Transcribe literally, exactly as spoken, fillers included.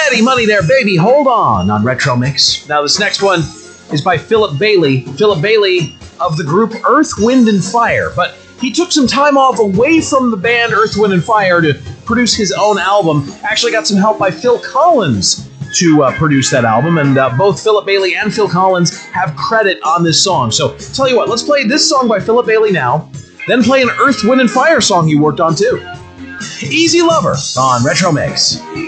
Steady money there, baby. Hold on on Retro Mix. Now, this next one is by Philip Bailey. Philip Bailey of the group Earth, Wind and Fire. But he took some time off away from the band Earth, Wind and Fire to produce his own album. Actually got some help by Phil Collins to uh, produce that album. And uh, both Philip Bailey and Phil Collins have credit on this song. So tell you what, let's play this song by Philip Bailey now. Then play an Earth, Wind and Fire song he worked on too. Easy Lover on Retro Mix.